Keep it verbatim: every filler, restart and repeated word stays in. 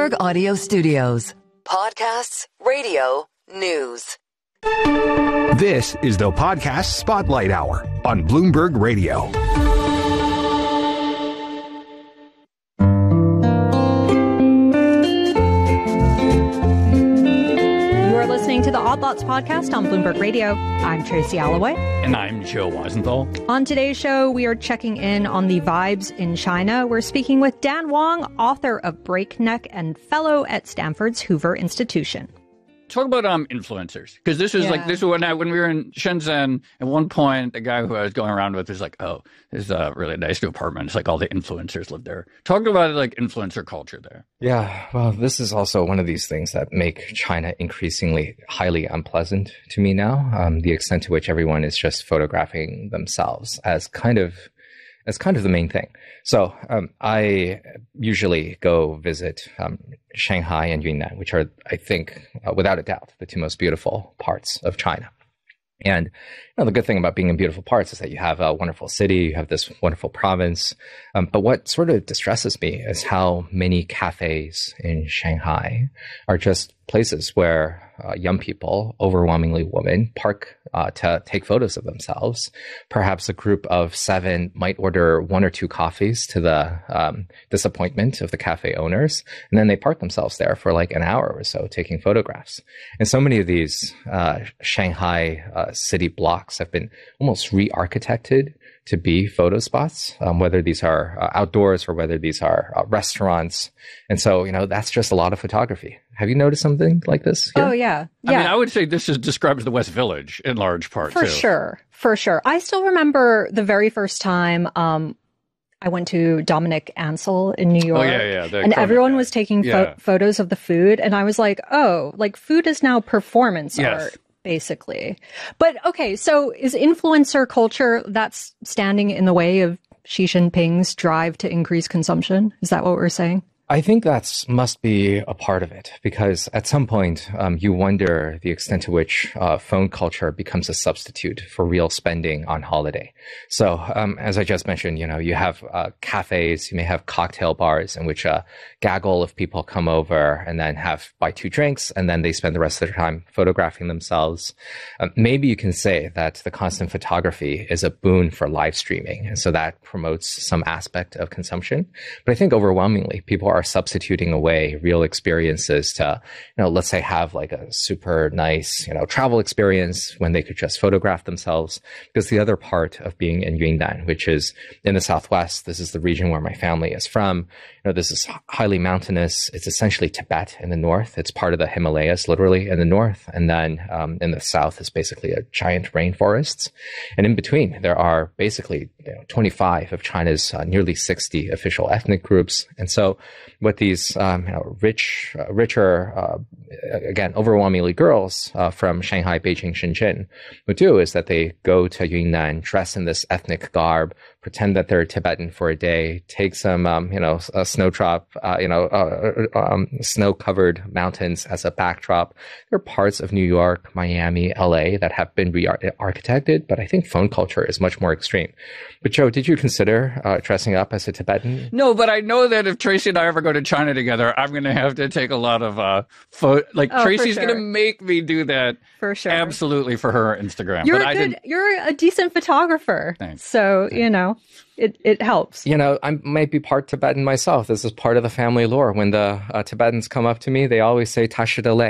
Bloomberg Audio Studios. Podcasts, radio, news. This is the Podcast Spotlight Hour on Bloomberg Radio. Listening to the Odd Lots podcast on Bloomberg Radio. I'm Tracy Alloway. And I'm Joe Weisenthal. On today's show, we are checking in on the vibes in China. We're speaking with Dan Wang, author of Breakneck and fellow at Stanford's Hoover Institution. Talk about um influencers, because this was yeah. like this was when I, when we were in Shenzhen. At one point, the guy who I was going around with was like, "Oh, this is a really nice new apartment. It's like all the influencers live there." Talk about like influencer culture there. Yeah, well, this is also one of these things that make China increasingly highly unpleasant to me now. Um, the extent to which everyone is just photographing themselves as kind of as kind of the main thing. So um, I usually go visit um, Shanghai and Yunnan, which are, I think, uh, without a doubt, the two most beautiful parts of China. And you know, the good thing about being in beautiful parts is that you have a wonderful city, you have this wonderful province. Um, but what sort of distresses me is how many cafes in Shanghai are just places where uh, young people, overwhelmingly women, park uh, to take photos of themselves. Perhaps a group of seven might order one or two coffees to the um, disappointment of the cafe owners, and then they park themselves there for like an hour or so taking photographs. And so many of these uh, Shanghai uh, city blocks have been almost re-architected to be photo spots, um, whether these are uh, outdoors or whether these are uh, restaurants. And so, you know, that's just a lot of photography. Have you noticed something like this here? Oh, yeah. yeah. I mean, I would say this is, describes the West Village in large part, For too. sure. For sure. I still remember the very first time um, I went to Dominic Ansel in New York. Oh, yeah, yeah. The and comic everyone guy. was taking pho- yeah. photos of the food. And I was like, oh, like food is now performance yes. art. Basically. But okay, so is influencer culture that's standing in the way of Xi Jinping's drive to increase consumption? Is that what we're saying? I think that must be a part of it, because at some point um, you wonder the extent to which uh, phone culture becomes a substitute for real spending on holiday. So um, as I just mentioned, you know, you have uh, cafes, you may have cocktail bars in which a gaggle of people come over and then have buy two drinks, and then they spend the rest of their time photographing themselves. Um, maybe you can say that the constant photography is a boon for live streaming, and so that promotes some aspect of consumption. But I think overwhelmingly people are are substituting away real experiences to, you know, let's say have like a super nice, you know, travel experience when they could just photograph themselves. Because the other part of being in Yunnan, which is in the Southwest, this is the region where my family is from. You know, this is highly mountainous. It's essentially Tibet in the north. It's part of the Himalayas, literally in the north. And then um, in the south is basically a giant rainforests. And in between, there are basically you know, twenty-five of China's uh, nearly sixty official ethnic groups. And so what these um, you know, rich, uh, richer, uh, again, overwhelmingly girls uh, from Shanghai, Beijing, Shenzhen would do is that they go to Yunnan, dress in this ethnic garb, pretend that they're Tibetan for a day, take some, um, you know, a snowdrop, uh, you know, uh, um, snow-covered mountains as a backdrop. There are parts of New York, Miami, L A that have been re-architected, but I think phone culture is much more extreme. But Joe, did you consider uh, dressing up as a Tibetan? No, but I know that if Tracy and I ever go to China together, I'm going to have to take a lot of uh, photo. Like oh, Tracy's sure. going to make me do that. For sure, absolutely for her Instagram. You're but a I good. didn't... You're a decent photographer. Thanks. So Thanks. you know, it it helps. You know, I might be part Tibetan myself. This is part of the family lore. When the uh, Tibetans come up to me, they always say "Tashidale."